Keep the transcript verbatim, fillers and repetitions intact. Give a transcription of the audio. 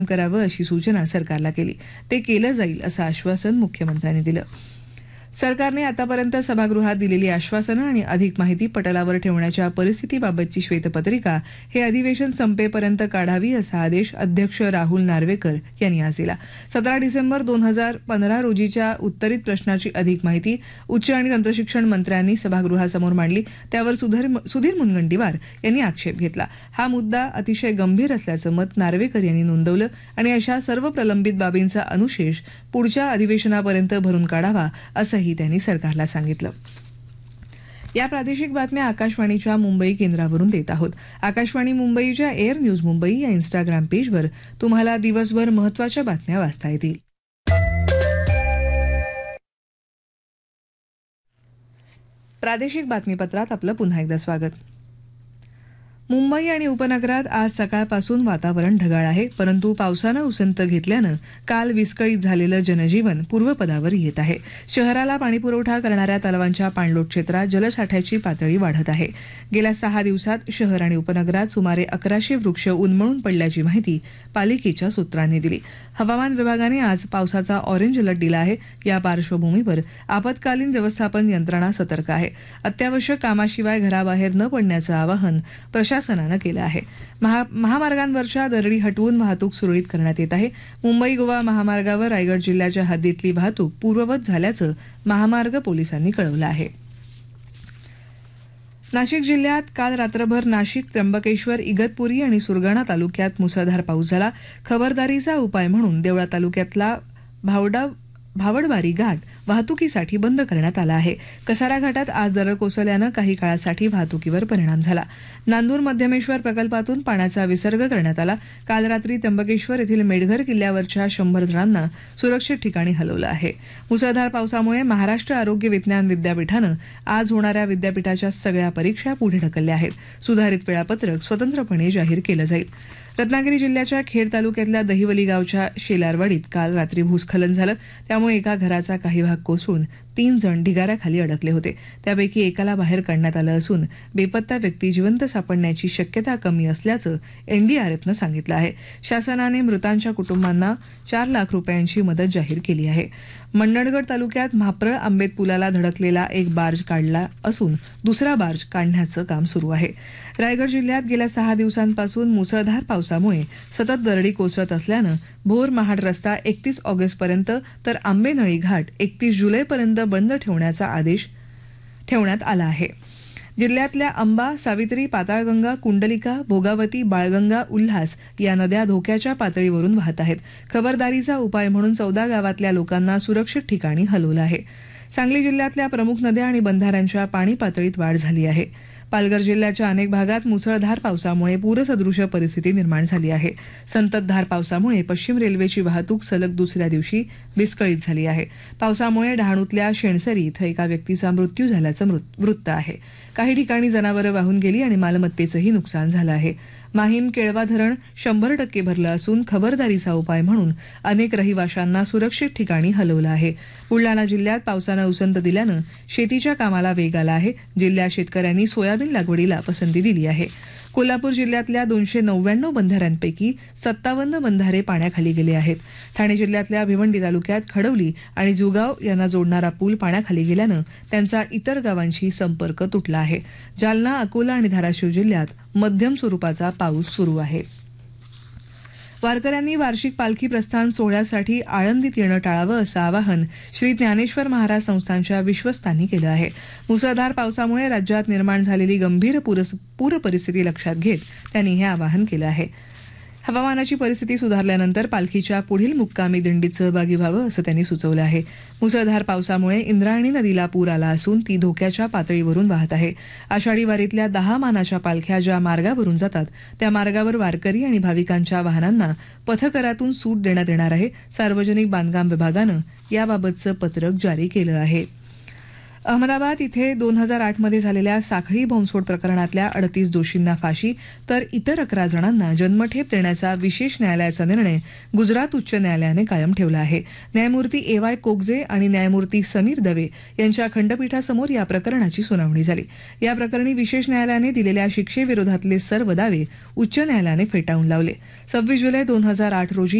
करावं अशी सूचना सरकारला केली. ते केलं जाईल असं आश्वासन मुख्यमंत्र्यांनी दिलं. सरकारने आतापर्यंत सभागृहात दिलेली आश्वासनं आणि अधिक माहिती पटलावर ठेवण्याच्या परिस्थितीबाबतची श्वेतपत्रिका हे अधिवेशन संपेपर्यंत काढावी असा आदेश अध्यक्ष राहुल नार्वेकर यांनी आज दिला. सतरा डिसेंबर दोन हजार पंधरा रोजीच्या उत्तरित प्रश्नाची अधिक माहिती उच्च आणि तंत्रशिक्षण मंत्र्यांनी सभागृहासमोर मांडली. त्यावर सुधीर मुनगंटीवार यांनी आक्षेप घेतला. हा मुद्दा अतिशय गंभीर असल्याचं मत नार्वेकर यांनी नोंदवलं आणि अशा सर्व प्रलंबित बाबींचा अनुशेष पुढच्या अधिवेशनापर्यंत भरून काढावा असं ही त्यांनी सरकारला सांगितलं. या प्रादेशिक बातम्या आकाशवाणीच्या मुंबई केंद्रावरून देत आहोत. आकाशवाणी मुंबईच्या एअर न्यूज मुंबई या इंस्टाग्राम पेजवर तुम्हाला दिवसभर महत्त्वाच्या बातम्या वाचता येतील. प्रादेशिक बातमीपत्रात आपलं पुन्हा एकदा स्वागत. मुंबई आणि उपनगरात आज सकाळपासून वातावरण ढगाळ आहे, परंतु पावसानं उसंत घेतल्यानं काल विस्कळीत झालेलं जनजीवन पूर्वपदावर येत आहे. शहराला पाणीपुरवठा करणाऱ्या तलावांच्या पाणलोट क्षेत्रात जलसाठ्याची पातळी वाढत आहे. गेल्या सहा दिवसात शहर आणि उपनगरात सुमारे अकराशे वृक्ष उन्मळून पडल्याची माहिती पालिकेच्या सूत्रांनी दिली. हवामान विभागाने आज पावसाचा ऑरेंज अलर्ट दिला आहे. या पार्श्वभूमीवर आपत्कालीन व्यवस्थापन यंत्रणा सतर्क आहे. अत्यावश्यक कामाशिवाय घराबाहेर न पडण्याचं आवाहन प्रशासनानं केलं आहे. महा महामार्गांवरच्या दरडी हटवून वाहतूक सुरळीत करण्यात येत आहे. मुंबई गोवा महामार्गावर रायगड जिल्ह्याच्या हद्दीतली वाहतूक पूर्ववत झाल्याचं महामार्ग पोलिसांनी कळवलं आहे. नाशिक जिल्ह्यात काल रात्रभर नाशिक, त्र्यंबकेश्वर, इगतपुरी आणि सुरगाणा तालुक्यात मुसळधार पाऊस झाला. खबरदारीचा उपाय म्हणून देवळा तालुक्यातला भावडा भावडबारी घाट वाहतुकीसाठी बंद करण्यात आला आहे. कसारा घाटात आज दरड कोसळल्यानं काही काळासाठी वाहतुकीवर परिणाम झाला. नांदूर मध्यमेश्वर प्रकल्पातून पाण्याचा विसर्ग करण्यात आला. काल रात्री त्र्यंबकेश्वर येथील मेढघर किल्ल्यावरच्या शंभर जणांना सुरक्षित ठिकाणी हलवलं आहे. मुसळधार पावसामुळे महाराष्ट्र आरोग्य विज्ञान विद्यापीठानं आज होणाऱ्या विद्यापीठाच्या सगळ्या परीक्षा पुढे ढकलल्या आहेत. सुधारित वेळापत्रक स्वतंत्रपणे जाहीर केलं जाईल. रत्नागिरी जिल्ह्याच्या खेड तालुक्यातल्या दहिवली गावच्या शेलारवाडीत काल रात्री भूस्खलन झालं. त्यामुळे एका घराचा काही भाग कोसळून तीन जण ढिगाऱ्याखाली अडकले होते. त्यापैकी एकाला बाहेर काढण्यात आलं असून बेपत्ता व्यक्ती जिवंत सापडण्याची शक्यता कमी असल्याचं एनडीआरएफनं सांगितलं आहे. शासनाने मृतांच्या कुटुंबांना चार लाख रुपयांची मदत जाहीर केली आहे. मंडणगड तालुक्यात म्हाप्रळ आंबेत पुलाला धडकलेला एक बार्ज काढला असून दुसरा बार्ज काढण्याचं काम सुरू आहे. रायगड जिल्ह्यात गेल्या सहा दिवसांपासून मुसळधार पावसामुळे सतत दरडी कोसळत असल्यानं भोर महाड रस्ता एकतीस ऑगस्टपर्यंत तर आंबेनळी घाट एकतीस जुलैपर्यंत बंद ठेवण्याचा आदेश ठेवण्यात आला आहे. जिल्ह्यातल्या अंबा, सावित्री, पाताळगंगा, कुंडलिका, भोगावती, बाळगंगा, उल्हास या नद्या धोक्याच्या पातळीवरून वाहत आहेत. खबरदारीचा उपाय म्हणून चौदा गावातल्या लोकांना सुरक्षित ठिकाणी हलवलं आहे. सांगली जिल्ह्यातल्या प्रमुख नद्या आणि बंधाऱ्यांच्या पाणी पातळीत वाढ झाली आहे. पालघर जिल्ह्याच्या अनेक भागात मुसळधार पावसामुळे पूरसदृश परिस्थिती निर्माण झाली आहे. संततधार पावसामुळे पश्चिम रेल्वेची वाहतूक सलग दुसऱ्या दिवशी विस्कळीत झाली आहे. पावसामुळे डहाणूतल्या शेणसरी इथं एका व्यक्तीचा मृत्यू झाल्याचं वृत्त आहे. काही ठिकाणी जनावरं वाहून गेली आणि मालमत्तेचंही नुकसान झालं आहे. माहीम केळवा धरण शंभर टक्के भरलं असून खबरदारीचा उपाय म्हणून अनेक रहिवाशांना सुरक्षित ठिकाणी हलवलं आहे. बुलढाणा जिल्ह्यात पावसानं उसंत दिल्यानं शेतीच्या कामाला वेग आला आहे. जिल्ह्यात शेतकऱ्यांनी सोयाबीन लागवडीला पसंती दिली आहे. कोल्हापूर जिल्ह्यातल्या दोनशे नव्याण्णव बंधाऱ्यांपैकी सत्तावन्न बंधारे पाण्याखाली गेले आहेत. ठाणे जिल्ह्यातल्या भिवंडी तालुक्यात खडवली आणि जुगाव यांना जोडणारा पूल पाण्याखाली गेल्यानं त्यांचा इतर गावांशी संपर्क तुटला आहे. जालना, अकोला आणि धाराशिव जिल्ह्यात मध्यम स्वरूपाचा पाऊस सुरू आहे. वारकऱ्यांनी वार्षिक पालखी प्रस्थान सोहळ्यासाठी आळंदीत येणं टाळावं असं आवाहन श्री ज्ञानेश्वर महाराज संस्थानच्या विश्वस्तांनी केलं आहे. मुसळधार पावसामुळे राज्यात निर्माण झालेली गंभीर पूर परिस्थिती लक्षात घेत त्यांनी हे आवाहन केलं आहे. हवामानाची परिस्थिती सुधारल्यानंतर पालखीच्या पुढील मुक्कामी दिंडीत सहभागी व्हावं असं त्यांनी सुचवलं आहे. मुसळधार पावसामुळे इंद्रायणी नदीला पूर आला असून ती धोक्याच्या पातळीवरून वाहत आहे. आषाढी वारीतल्या दहा मानाच्या पालख्या ज्या मार्गावरून जातात त्या मार्गावर वारकरी आणि भाविकांच्या वाहनांना पथकरातून सूट देण्यात येणार आहे. सार्वजनिक बांधकाम विभागानं याबाबतचं पत्रक जारी केलं आहे. अहमदाबाद इथे दोन हजार आठमध्ये झालेल्या साखळी बॉम्बस्फोट प्रकरणातल्या अडतीस दोषींना फाशी तर इतर अकरा जणांना जन्मठेप देण्याचा विशेष न्यायालयाचा निर्णय गुजरात उच्च न्यायालयाने कायम ठेवला आहे. न्यायमूर्ती ए वाय कोगजे आणि न्यायमूर्ती समीर दवे यांच्या खंडपीठासमोर या प्रकरणाची सुनावणी झाली. या प्रकरणी विशेष न्यायालयाने दिलेल्या शिक्षेविरोधातले सर्व दावे उच्च न्यायालयाने फेटाळून लावले. सव्वीस जुलै दोन हजार आठ रोजी